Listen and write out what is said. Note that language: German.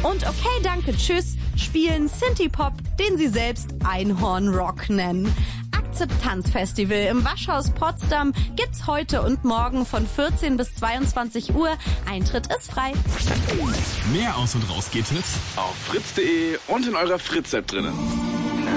Und Okay, danke, tschüss spielen Synthie-Pop, den sie selbst Einhorn-Rock nennen. Akzeptanzfestival im Waschhaus Potsdam gibt's heute und morgen von 14 bis 22 Uhr. Eintritt ist frei. Mehr Aus- und Raus-Geht-Tipps auf fritz.de und in eurer Fritz-App drinnen.